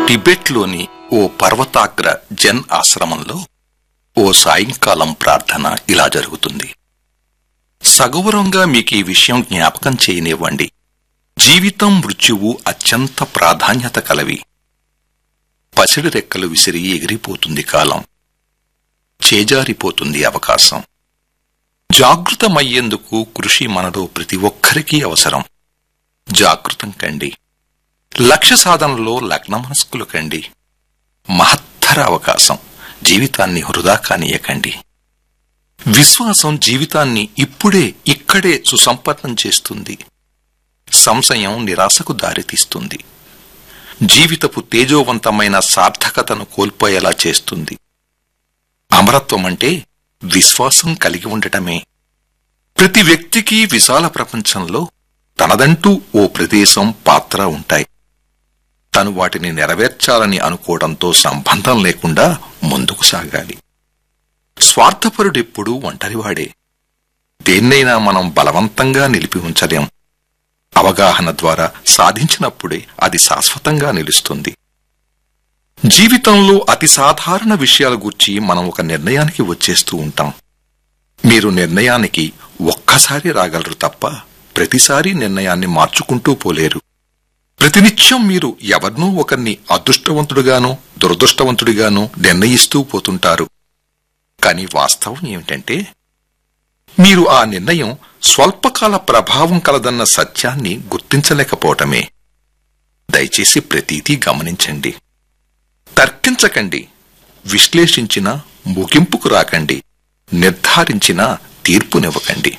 టిబెట్లోని ఓ పర్వతాగ్ర జన్ ఆశ్రమంలో ఓ సాయంకాలం ప్రార్థన ఇలా జరుగుతుంది. సగౌరవంగా మీకీ విషయం జ్ఞాపకం చేయనివ్వండి. జీవితం మృత్యువు అత్యంత ప్రాధాన్యత కలవి. పసిడి రెక్కలు విసిరి ఎగిరిపోతుంది కాలం, చేజారిపోతుంది అవకాశం. జాగృతమయ్యేందుకు కృషి మనలో ప్రతి ఒక్కరికీ అవసరం. జాగృతం కండి. లక్ష్య సాధనలో లగ్న మనస్కులు కండి. మహత్తర అవకాశం. జీవితాన్ని వృధా కానీయకండి. విశ్వాసం జీవితాన్ని ఇప్పుడే ఇక్కడే సుసంపన్నం చేస్తుంది. సంశయం నిరాశకు దారితీస్తుంది. జీవితపు తేజోవంతమైన సార్థకతను కోల్పోయేలా చేస్తుంది. అమరత్వం అంటే విశ్వాసం కలిగి ఉండటమే. ప్రతి వ్యక్తికి విశాల ప్రపంచంలో తనదంటూ ఓ ప్రదేశం, పాత్ర ఉంటాయి. తను వాటిని నెరవేర్చాలని అనుకోవడంతో సంబంధం లేకుండా ముందుకు సాగాలి. స్వార్థపరుడెప్పుడూ ఒంటరివాడే. దేన్నైనా మనం బలవంతంగా నిలిపి ఉంచలేం. అవగాహన ద్వారా సాధించినప్పుడే అది శాశ్వతంగా నిలుస్తుంది. జీవితంలో అతి సాధారణ విషయాల గురించి మనం ఒక నిర్ణయానికి వచ్చేస్తూ ఉంటాం. మీరు నిర్ణయానికి ఒక్కసారి రాగలరు తప్ప ప్రతిసారి నిర్ణయాన్ని మార్చుకుంటూ పోలేరు. ప్రతినిత్యం మీరు ఎవరినో ఒకరిని అదృష్టవంతుడిగానో దురదృష్టవంతుడిగానో నిర్ణయిస్తూ పోతుంటారు. కాని వాస్తవం ఏమిటంటే మీరు ఆ నిర్ణయం స్వల్పకాల ప్రభావం కలదన్న సత్యాన్ని గుర్తించలేకపోవటమే. దయచేసి ప్రతీదీ గమనించండి. తర్కించకండి. విశ్లేషించినా ముగింపుకు రాకండి. నిర్ధారించినా తీర్పునివ్వకండి.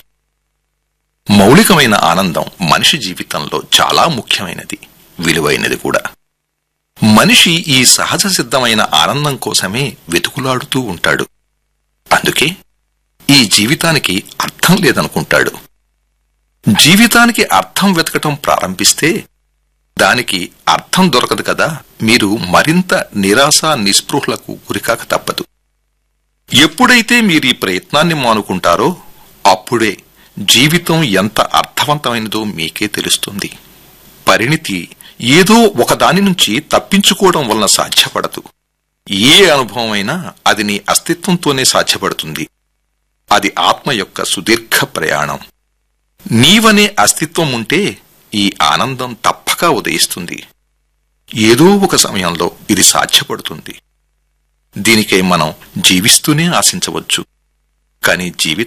మౌలికమైన ఆనందం మనిషి జీవితంలో చాలా ముఖ్యమైనది, విలువైనది కూడా. మనిషి ఈ సహజ సిద్ధమైన ఆనందం కోసమే వెతుకులాడుతూ ఉంటాడు. అందుకే ఈ జీవితానికి అర్థం లేదనుకుంటాడు. జీవితానికి అర్థం వెతకటం ప్రారంభిస్తే దానికి అర్థం దొరకదు కదా. మీరు మరింత నిరాశ నిస్పృహలకు గురికాక తప్పదు. ఎప్పుడైతే మీరీ ప్రయత్నాన్ని మానుకుంటారో అప్పుడే జీవితం ఎంత అర్థవంతమైనదో మీకే తెలుస్తుంది. పరిణితి ఏదో ఒకదాని నుంచి తప్పించుకోవడం వలన సాధ్యపడదు. ఏ అనుభవం అయినా అది నీ అస్తిత్వంతోనే సాధ్యపడుతుంది. అది ఆత్మ యొక్క సుదీర్ఘ ప్రయాణం. నీవనే అస్తిత్వం ఉంటే ఈ ఆనందం తప్పక ఉదయిస్తుంది. ఏదో ఒక సమయంలో ఇది సాధ్యపడుతుంది. దీనికై మనం జీవిస్తూనే ఆశించవచ్చు. కాని